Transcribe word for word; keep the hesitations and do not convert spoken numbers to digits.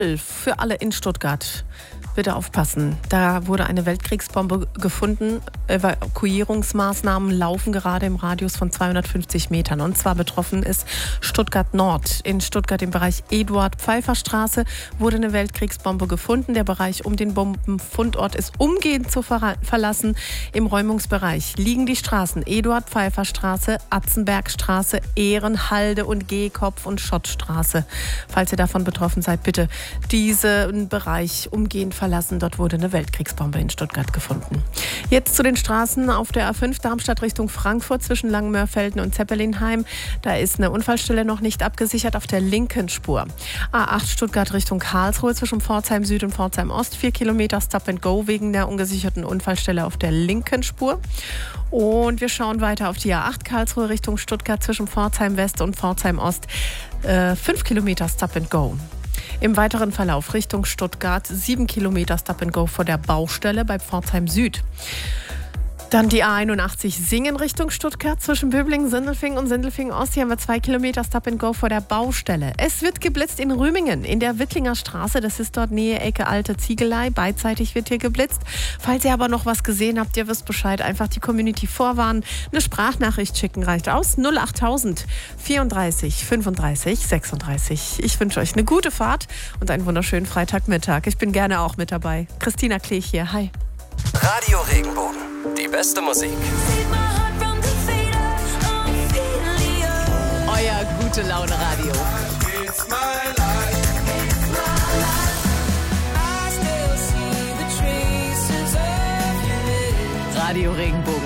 Für alle in Stuttgart. Bitte aufpassen. Da wurde eine Weltkriegsbombe gefunden. Evakuierungsmaßnahmen laufen gerade im Radius von zweihundertfünfzig Metern. Und zwar betroffen ist Stuttgart Nord. In Stuttgart im Bereich Eduard-Pfeiffer-Straße wurde eine Weltkriegsbombe gefunden. Der Bereich um den Bombenfundort ist umgehend zu ver- verlassen. Im Räumungsbereich liegen die Straßen Eduard-Pfeiffer-Straße, Atzenbergstraße, Ehrenhalde und Gehkopf- und Schottstraße. Falls ihr davon betroffen seid, bitte diesen Bereich umgehend verlassen. Dort wurde eine Weltkriegsbombe in Stuttgart gefunden. Jetzt zu den Straßen auf der A fünf Darmstadt Richtung Frankfurt zwischen Langenmörfelden und Zeppelinheim. Da ist eine Unfallstelle noch nicht abgesichert auf der linken Spur. A acht Stuttgart Richtung Karlsruhe zwischen Pforzheim Süd und Pforzheim Ost. Vier Kilometer Stop and Go wegen der ungesicherten Unfallstelle auf der linken Spur. Und wir schauen weiter auf die A acht Karlsruhe Richtung Stuttgart zwischen Pforzheim West und Pforzheim Ost. Äh, fünf Kilometer Stop and Go. Im weiteren Verlauf Richtung Stuttgart sieben Kilometer Stop and Go vor der Baustelle bei Pforzheim Süd. Dann die A einundachtzig Singen Richtung Stuttgart zwischen Böblingen, Sindelfingen und Sindelfingen Ost. Hier haben wir zwei Kilometer Stop and Go vor der Baustelle. Es wird geblitzt in Rümingen in der Wittlinger Straße. Das ist dort Nähe Ecke Alte Ziegelei. Beidseitig wird hier geblitzt. Falls ihr aber noch was gesehen habt, ihr wisst Bescheid, einfach die Community vorwarnen. Eine Sprachnachricht schicken reicht aus. null achttausend vierunddreißig fünfunddreißig sechsunddreißig. Ich wünsche euch eine gute Fahrt und einen wunderschönen Freitagmittag. Ich bin gerne auch mit dabei. Christina Klech hier. Hi. Radio Regenbogen. Die beste Musik. Euer gute Laune Radio. Radio Regenbogen.